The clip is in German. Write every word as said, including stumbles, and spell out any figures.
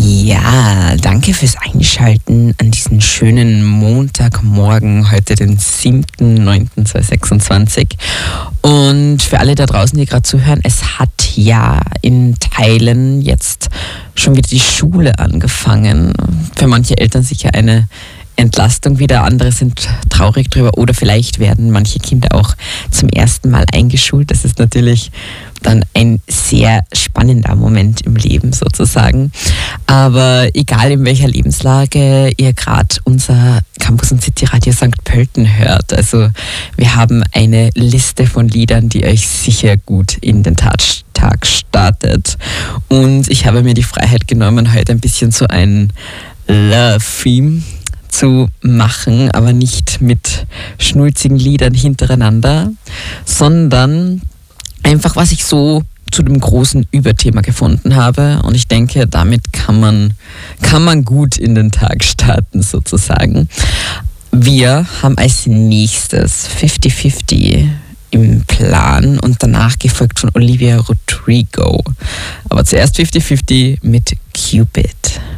Ja, danke fürs Einschalten an diesen schönen Montagmorgen, heute den siebten neunten zweitausendsechsundzwanzig. Und für alle da draußen, die gerade zuhören, es hat ja in Teilen jetzt schon wieder die Schule angefangen. Für manche Eltern sicher eine Entlastung wieder, andere sind traurig drüber oder vielleicht werden manche Kinder auch zum ersten Mal eingeschult. Das ist natürlich dann ein sehr spannender Moment im Leben sozusagen. Aber egal in welcher Lebenslage ihr gerade unser Campus und City Radio Sankt Pölten hört, also wir haben eine Liste von Liedern, die euch sicher gut in den Tag startet. Und ich habe mir die Freiheit genommen, heute ein bisschen so ein Love-Theme zu machen, aber nicht mit schnulzigen Liedern hintereinander, sondern einfach, was ich so zu dem großen Überthema gefunden habe. Und ich denke, damit kann man, kann man gut in den Tag starten sozusagen. Wir haben als nächstes fifty fifty im Plan und danach gefolgt von Olivia Rodrigo. Aber zuerst fifty fifty mit Cupid.